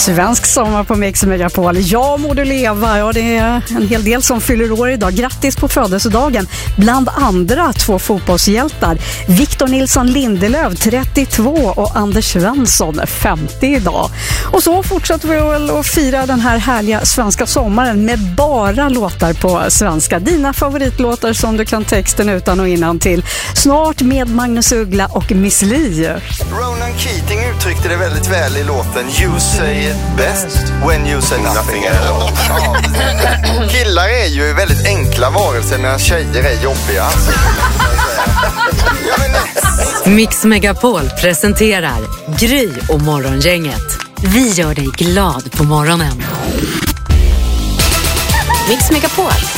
Svensk sommar på Mix Megapol. Ja, må du leva. Ja, det är en hel del som fyller år idag. Grattis på födelsedagen. Bland andra 2 fotbollshjältar. Victor Nilsson Lindelöf, 32, och Anders Svensson, 50 idag. Och så fortsätter vi väl att fira den här härliga svenska sommaren med bara låtar på svenska. Dina favoritlåtar som du kan texten utan och innan till. Snart med Magnus Uggla och Miss Li. Ronan Keating uttryckte det väldigt väl i låten You say it best when you say nothing at all. Killar är ju väldigt enkla varelser medan tjejer är jobbiga. Mix Megapol presenterar Gry och Morgongänget. Vi gör dig glad på morgonen. Mix Megapol.